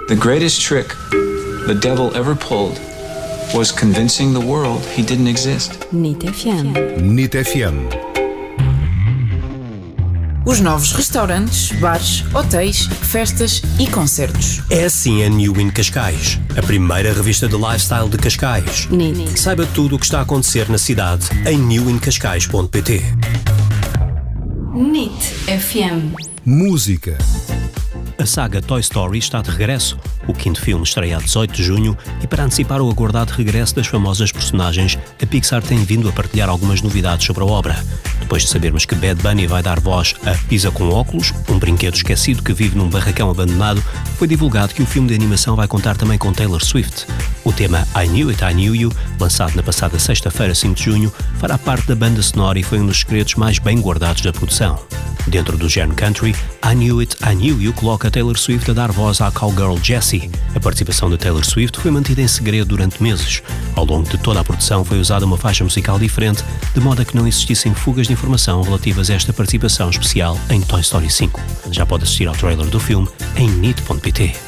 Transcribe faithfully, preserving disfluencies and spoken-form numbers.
The greatest trick the devil ever pulled was convincing the world he didn't exist. N I T F M. N I T F M. Os novos restaurantes, bares, hotéis, festas e concertos. É assim a New In Cascais, a primeira revista de lifestyle de Cascais. N I T. Saiba tudo o que está a acontecer na cidade em new in cascais ponto p t. N I T F M. Música. A saga Toy Story está de regresso. O quinto filme estreia a dezoito de junho e, para antecipar o aguardado regresso das famosas personagens, a Pixar tem vindo a partilhar algumas novidades sobre a obra. Depois de sabermos que Bad Bunny vai dar voz a Pisa com óculos, um brinquedo esquecido que vive num barracão abandonado, foi divulgado que o filme de animação vai contar também com Taylor Swift. O tema I Knew It, I Knew You, lançado na passada sexta-feira, cinco de junho, fará parte da banda sonora e foi um dos segredos mais bem guardados da produção. Dentro do género country, I Knew It, I Knew You coloca Taylor Swift a dar voz à cowgirl Jessie. A participação de Taylor Swift foi mantida em segredo durante meses. Ao longo de toda a produção foi usada uma faixa musical diferente, de modo a que não existissem fugas de informação relativas a esta participação especial em Toy Story cinco. Já pode assistir ao trailer do filme em n i t ponto p t.